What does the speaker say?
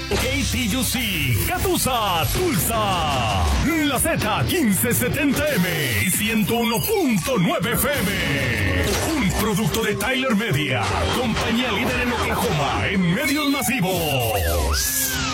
KTUC, Catusa, Tulsa. La Z 1570M y 101.9 FM. Un producto de Tyler Media, compañía líder en Oklahoma en medios masivos.